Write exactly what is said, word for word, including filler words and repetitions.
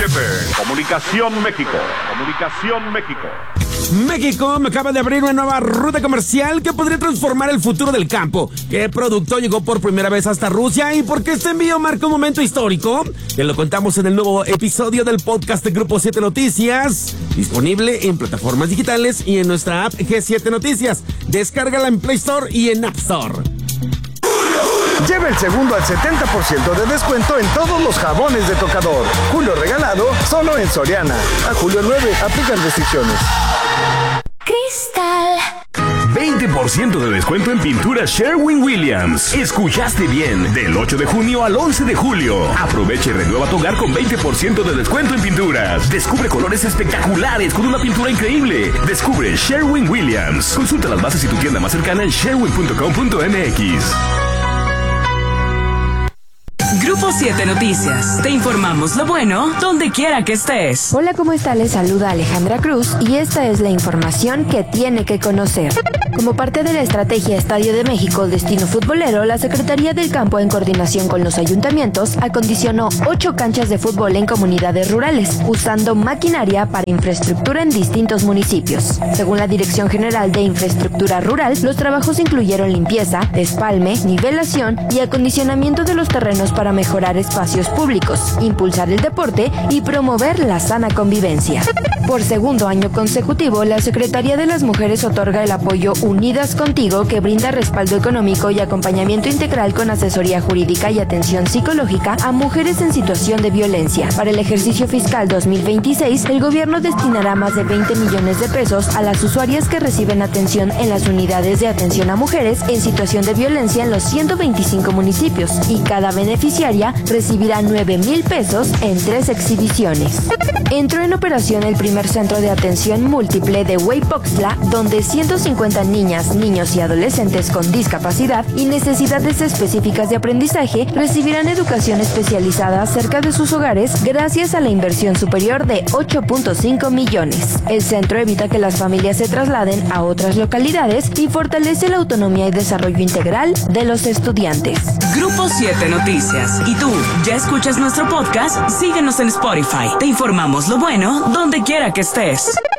Tepe, Comunicación México, Comunicación México. México me acaba de abrir una nueva ruta comercial que podría transformar el futuro del campo. ¿Qué producto llegó por primera vez hasta Rusia y por qué este envío marca un momento histórico? Te lo contamos en el nuevo episodio del podcast de Grupo siete Noticias, disponible en plataformas digitales y en nuestra app G siete Noticias. Descárgala en Play Store y en App Store. Lleva el segundo al setenta por ciento de descuento en todos los jabones de tocador. Julio regalado solo en Soriana. A julio nueve, aplican restricciones. Cristal. veinte por ciento de descuento en pintura Sherwin-Williams. Escuchaste bien, del ocho de junio al once de julio. Aprovecha y renueva tu hogar con veinte por ciento de descuento en pinturas. Descubre colores espectaculares con una pintura increíble. Descubre Sherwin-Williams. Consulta las bases y tu tienda más cercana en sherwin punto com punto m x. Grupo siete Noticias. Te informamos lo bueno donde quiera que estés. Hola, ¿cómo está? Les saluda Alejandra Cruz y esta es la información que tiene que conocer. Como parte de la estrategia Estadio de México Destino Futbolero, la Secretaría del Campo, en coordinación con los ayuntamientos, acondicionó ocho canchas de fútbol en comunidades rurales, usando maquinaria para infraestructura en distintos municipios. Según la Dirección General de Infraestructura Rural, los trabajos incluyeron limpieza, despalme, nivelación y acondicionamiento de los terrenos para mejorar espacios públicos, impulsar el deporte y promover la sana convivencia. Por segundo año consecutivo, la Secretaría de las Mujeres otorga el apoyo Unidas Contigo, que brinda respaldo económico y acompañamiento integral con asesoría jurídica y atención psicológica a mujeres en situación de violencia. Para el ejercicio fiscal dos mil veintiséis, el gobierno destinará más de veinte millones de pesos a las usuarias que reciben atención en las unidades de atención a mujeres en situación de violencia en los ciento veinticinco municipios, y cada beneficiaria recibirá nueve mil pesos en tres exhibiciones. Entró en operación el primer centro de atención múltiple de Hueypoxtla, donde ciento cincuenta niñas, niños y adolescentes con discapacidad y necesidades específicas de aprendizaje recibirán educación especializada cerca de sus hogares gracias a la inversión superior de ocho punto cinco millones. El centro evita que las familias se trasladen a otras localidades y fortalece la autonomía y desarrollo integral de los estudiantes. Grupo siete Noticias. ¿Y tú, ya escuchas nuestro podcast? Síguenos en Spotify. Te informamos lo bueno donde quiera que estés.